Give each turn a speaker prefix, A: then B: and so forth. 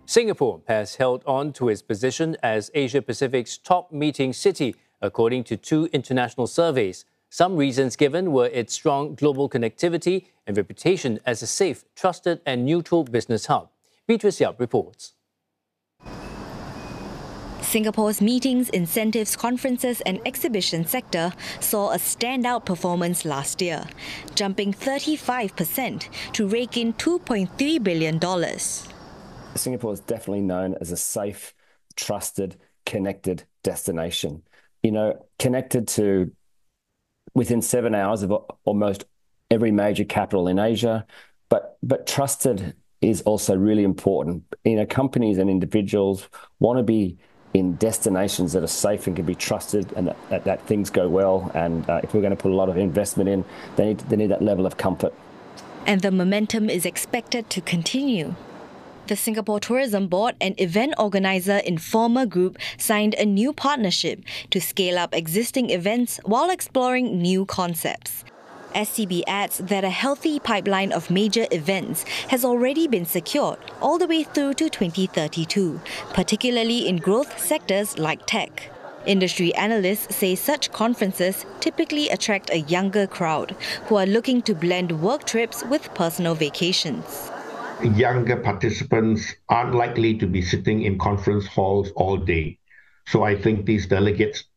A: Singapore has held on to its position as Asia Pacific's top meeting city, according to two international surveys. Some reasons given were its strong global connectivity and reputation as a safe, trusted and neutral business hub. Beatrice Yap reports.
B: Singapore's meetings, incentives, conferences and exhibition sector saw a standout performance last year, jumping 35% to rake in $2.3 billion.
C: Singapore is definitely known as a safe, trusted, connected destination. You know, connected to within 7 hours of almost every major capital in Asia, but trusted is also really important. You know, companies and individuals want to be in destinations that are safe and can be trusted, and that things go well. And if we're going to put a lot of investment in, they need that level of comfort.
B: And the momentum is expected to continue. The Singapore Tourism Board and event organizer Informa Group signed a new partnership to scale up existing events while exploring new concepts. SCB adds that a healthy pipeline of major events has already been secured all the way through to 2032, particularly in growth sectors like tech. Industry analysts say such conferences typically attract a younger crowd who are looking to blend work trips with personal vacations.
D: Younger participants aren't likely to be sitting in conference halls all day. So I think these delegates